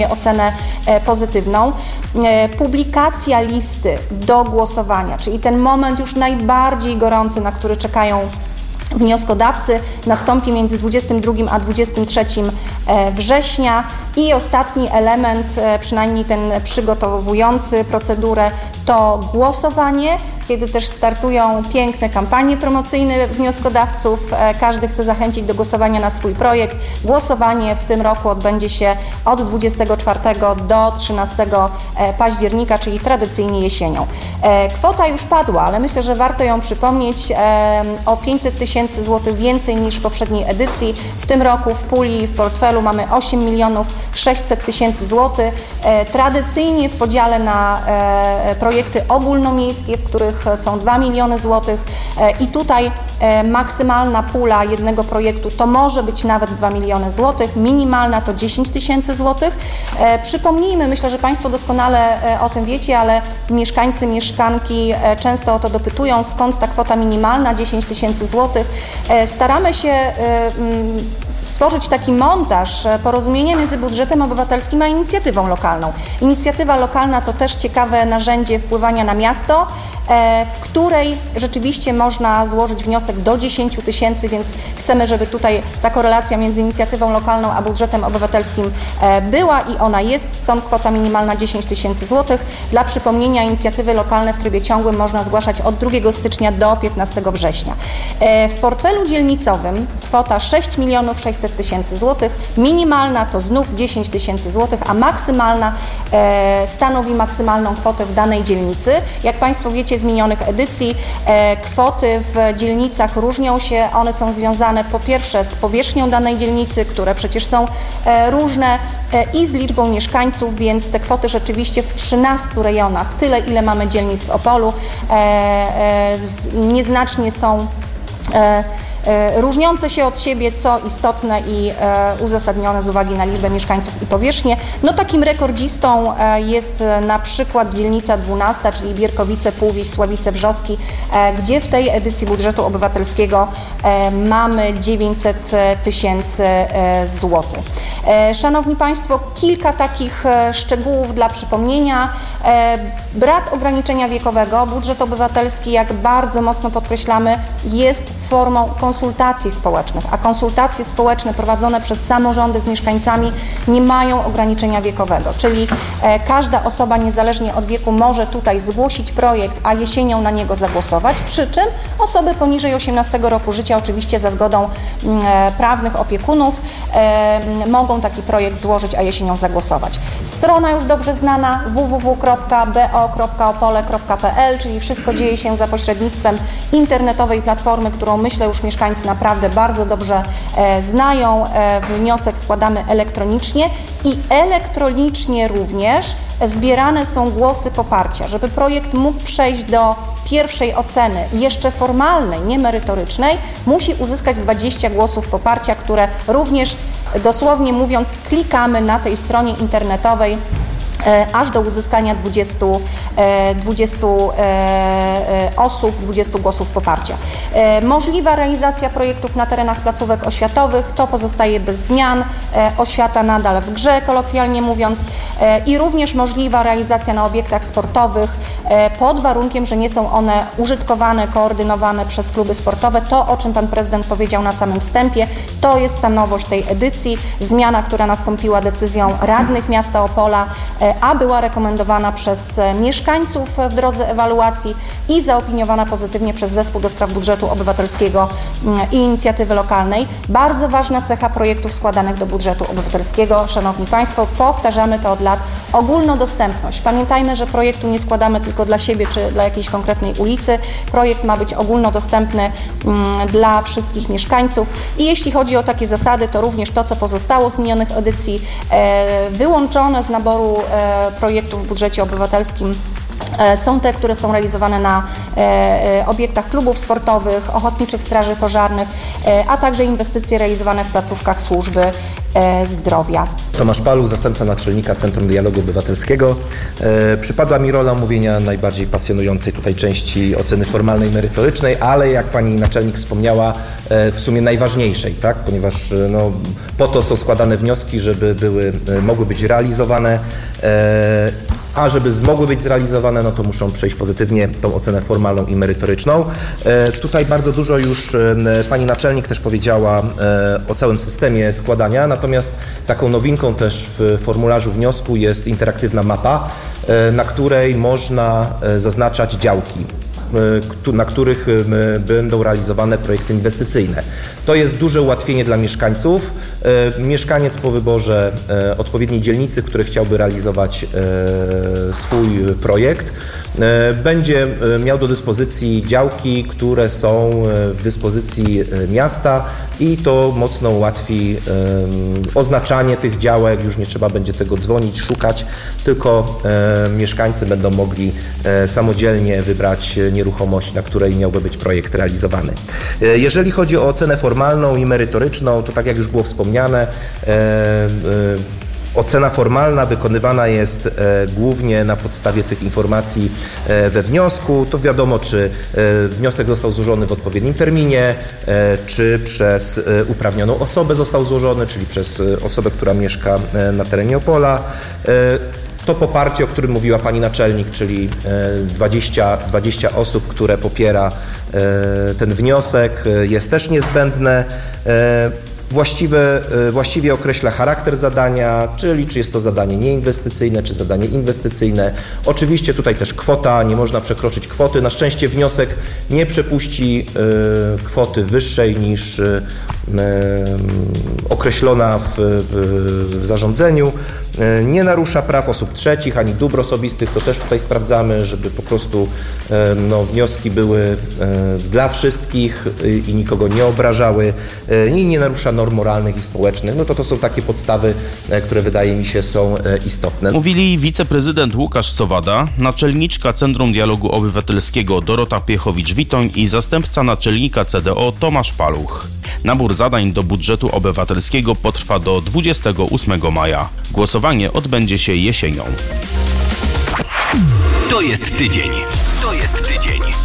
ocenę pozytywną. Publikacja listy do głosowania, czyli ten moment już najbardziej gorący, na który czekają wnioskodawcy, nastąpi między 22 a 23 września. I ostatni element, przynajmniej ten przygotowujący procedurę, to głosowanie, kiedy też startują piękne kampanie promocyjne wnioskodawców. Każdy chce zachęcić do głosowania na swój projekt. Głosowanie w tym roku odbędzie się od 24 do 13 października, czyli tradycyjnie jesienią. Kwota już padła, ale myślę, że warto ją przypomnieć. O 500 000 złotych więcej niż w poprzedniej edycji. W tym roku w puli, w portfelu mamy 8 600 000 złotych. Tradycyjnie w podziale na projekty ogólnomiejskie, w których są 2 miliony złotych i tutaj maksymalna pula jednego projektu to może być nawet 2 miliony złotych, minimalna to 10 000 złotych. Przypomnijmy, myślę, że Państwo doskonale o tym wiecie, ale mieszkańcy, mieszkanki często o to dopytują, skąd ta kwota minimalna 10 000 złotych. Staramy się stworzyć taki montaż porozumienia między budżetem obywatelskim a inicjatywą lokalną. Inicjatywa lokalna to też ciekawe narzędzie wpływania na miasto, w której rzeczywiście można złożyć wniosek do 10 000, więc chcemy, żeby tutaj ta korelacja między inicjatywą lokalną a budżetem obywatelskim była i ona jest, stąd kwota minimalna 10 000 złotych. Dla przypomnienia, inicjatywy lokalne w trybie ciągłym można zgłaszać od 2 stycznia do 15 września. W portfelu dzielnicowym kwota 6 600 000 złotych, minimalna to znów 10 000 złotych, a maksymalna stanowi maksymalną kwotę w danej dzielnicy. Jak Państwo wiecie z minionych edycji, kwoty w dzielnicach różnią się, one są związane po pierwsze z powierzchnią danej dzielnicy, które przecież są różne, i z liczbą mieszkańców, więc te kwoty rzeczywiście w 13 rejonach, tyle ile mamy dzielnic w Opolu, nieznacznie są różniące się od siebie, co istotne i uzasadnione z uwagi na liczbę mieszkańców i powierzchnię. No takim rekordzistą jest na przykład dzielnica 12, czyli Bierkowice, Półwieś, Sławice, Wrzoski, gdzie w tej edycji budżetu obywatelskiego mamy 900 000 złotych. Szanowni Państwo, kilka takich szczegółów dla przypomnienia. Brak ograniczenia wiekowego. Budżet obywatelski, jak bardzo mocno podkreślamy, jest formą konsultacji społecznych, a konsultacje społeczne prowadzone przez samorządy z mieszkańcami nie mają ograniczenia wiekowego, czyli każda osoba niezależnie od wieku może tutaj zgłosić projekt, a jesienią na niego zagłosować, przy czym osoby poniżej 18 roku życia, oczywiście za zgodą prawnych opiekunów, mogą taki projekt złożyć, a jesienią zagłosować. Strona już dobrze znana www.bo.opole.pl, czyli wszystko dzieje się za pośrednictwem internetowej platformy, którą myślę już mieszkańcy naprawdę bardzo dobrze znają. Wniosek składamy elektronicznie i elektronicznie również zbierane są głosy poparcia. Żeby projekt mógł przejść do pierwszej oceny, jeszcze formalnej, nie merytorycznej, musi uzyskać 20 głosów poparcia, które również, dosłownie mówiąc, klikamy na tej stronie internetowej aż do uzyskania 20 osób, 20 głosów poparcia. Możliwa realizacja projektów na terenach placówek oświatowych, to pozostaje bez zmian, oświata nadal w grze, kolokwialnie mówiąc, i również możliwa realizacja na obiektach sportowych, pod warunkiem, że nie są one użytkowane, koordynowane przez kluby sportowe. To, o czym Pan Prezydent powiedział na samym wstępie, to jest ta nowość tej edycji, zmiana, która nastąpiła decyzją radnych miasta Opola, a była rekomendowana przez mieszkańców w drodze ewaluacji i zaopiniowana pozytywnie przez Zespół do Spraw Budżetu Obywatelskiego i Inicjatywy Lokalnej. Bardzo ważna cecha projektów składanych do budżetu obywatelskiego. Szanowni Państwo, powtarzamy to od lat, ogólnodostępność. Pamiętajmy, że projektu nie składamy tylko dla siebie czy dla jakiejś konkretnej ulicy. Projekt ma być ogólnodostępny dla wszystkich mieszkańców i jeśli chodzi o takie zasady, to również to, co pozostało z minionych edycji, wyłączone z naboru projektów w budżecie obywatelskim Są te, które są realizowane na obiektach klubów sportowych, ochotniczych straży pożarnych, a także inwestycje realizowane w placówkach służby zdrowia. Tomasz Paluch, zastępca naczelnika Centrum Dialogu Obywatelskiego. Przypadła mi rola omówienia najbardziej pasjonującej tutaj części oceny formalnej i merytorycznej, ale jak pani naczelnik wspomniała, w sumie najważniejszej, tak? Ponieważ po to są składane wnioski, żeby mogły być realizowane, a żeby mogły być zrealizowane, to muszą przejść pozytywnie tą ocenę formalną i merytoryczną. Tutaj bardzo dużo już pani naczelnik też powiedziała o całym systemie składania, natomiast taką nowinką też w formularzu wniosku jest interaktywna mapa, na której można zaznaczać działki, na których będą realizowane projekty inwestycyjne. To jest duże ułatwienie dla mieszkańców. Mieszkaniec po wyborze odpowiedniej dzielnicy, który chciałby realizować swój projekt, będzie miał do dyspozycji działki, które są w dyspozycji miasta i to mocno ułatwi oznaczanie tych działek. Już nie trzeba będzie tego dzwonić, szukać, tylko mieszkańcy będą mogli samodzielnie wybrać nieruchomość, na której miałby być projekt realizowany. Jeżeli chodzi o ocenę formalną i merytoryczną, to tak jak już było wspomniane, ocena formalna wykonywana jest głównie na podstawie tych informacji we wniosku. To wiadomo, czy wniosek został złożony w odpowiednim terminie, czy przez uprawnioną osobę został złożony, czyli przez osobę, która mieszka na terenie Opola. To poparcie, o którym mówiła pani naczelnik, czyli 20 osób, które popiera ten wniosek, jest też niezbędne. Właściwie określa charakter zadania, czyli czy jest to zadanie nieinwestycyjne, czy zadanie inwestycyjne. Oczywiście tutaj też kwota, nie można przekroczyć kwoty. Na szczęście wniosek nie przepuści kwoty wyższej niż określona w zarządzeniu. Nie narusza praw osób trzecich ani dóbr osobistych, to też tutaj sprawdzamy, żeby po prostu wnioski były dla wszystkich i nikogo nie obrażały i nie narusza norm moralnych i społecznych. To są takie podstawy, które wydaje mi się są istotne. Mówili wiceprezydent Łukasz Sowada, naczelniczka Centrum Dialogu Obywatelskiego Dorota Piechowicz-Witoń i zastępca naczelnika CDO Tomasz Paluch. Nabór zadań do budżetu obywatelskiego potrwa do 28 maja. Głosowanie odbędzie się jesienią. To jest tydzień.